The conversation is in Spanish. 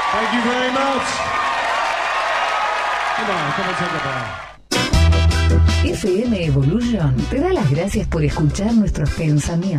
Thank you very much. Come on, take a bow. FM Evolution te da las gracias por escuchar nuestros pensamientos.